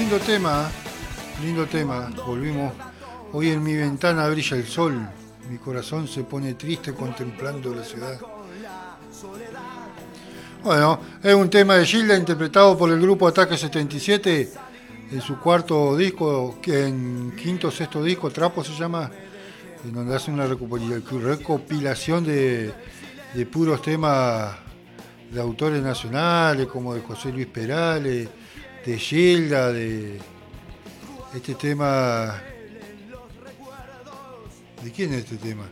lindo tema. Volvimos. Hoy en mi ventana brilla el sol, mi corazón se pone triste contemplando la ciudad. Bueno, es un tema de Gilda interpretado por el grupo Ataque 77 en su cuarto disco, que en quinto o sexto disco, Trapo se llama, en donde hace una recopilación de puros temas de autores nacionales, como de José Luis Perales, de Gilda, de este tema. ¿De quién es este tema?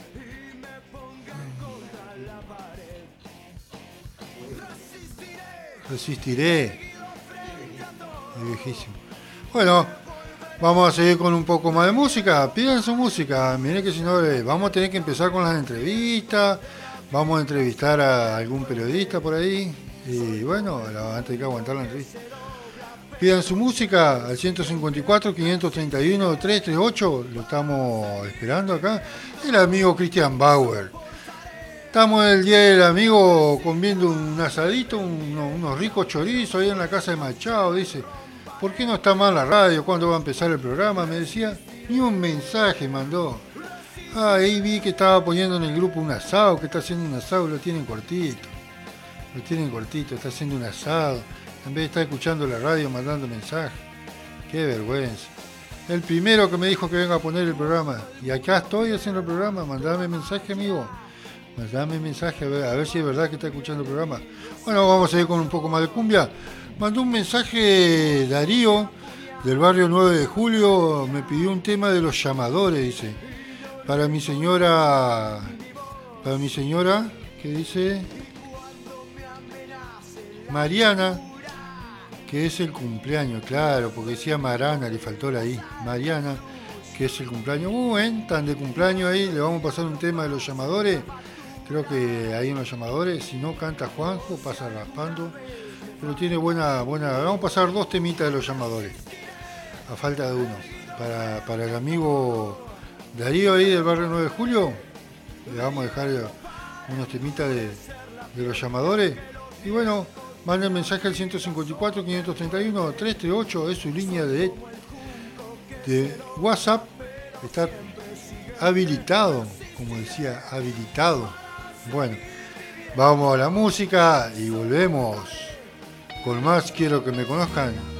Resistiré. Es viejísimo. Bueno, vamos a seguir con un poco más de música. Pidan su música. Miren que si no, vamos a tener que empezar con las entrevistas. Vamos a entrevistar a algún periodista por ahí. Y bueno, antes de que aguantar la entrevista. Pidan su música al 154-531-338. Lo estamos esperando acá. El amigo Christian Bauer. Estamos en el Día del Amigo comiendo un asadito, unos ricos chorizos ahí en la casa de Machado. Dice, ¿por qué no está mal la radio? ¿Cuándo va a empezar el programa? Me decía, ni un mensaje mandó. Ahí vi que estaba poniendo en el grupo un asado, que está haciendo un asado, lo tienen cortito. Está haciendo un asado. En vez de estar escuchando la radio, mandando mensajes. Qué vergüenza. El primero que me dijo que venga a poner el programa. Y acá estoy haciendo el programa, mandame mensaje, amigo. Mandame mensaje a ver si es verdad que está escuchando el programa. Bueno, vamos a ir con un poco más de cumbia. Mandó un mensaje Darío, del barrio 9 de Julio, me pidió un tema de Los Llamadores, dice. Para mi señora, que dice Mariana, que es el cumpleaños, claro, porque decía Marana, le faltó la I. Mariana, que es el cumpleaños. Tan de cumpleaños ahí, le vamos a pasar un tema de Los Llamadores. Creo que ahí en Los Llamadores, si no canta Juanjo, pasa raspando. Pero tiene buena. Vamos a pasar dos temitas de Los Llamadores, a falta de uno. Para el amigo Darío ahí del barrio 9 de Julio, le vamos a dejar unos temitas de Los Llamadores. Y bueno, manden mensaje al 154-531-338, es su línea de WhatsApp. Está habilitado, como decía, habilitado. Bueno, vamos a la música y volvemos con más Quiero que me conozcan.